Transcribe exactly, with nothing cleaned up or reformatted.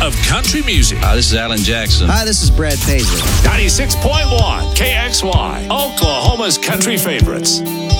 of country music. Hi, this is Alan Jackson. Hi, this is Brad Paisley. ninety-six point one K X Y, Oklahoma's country favorites.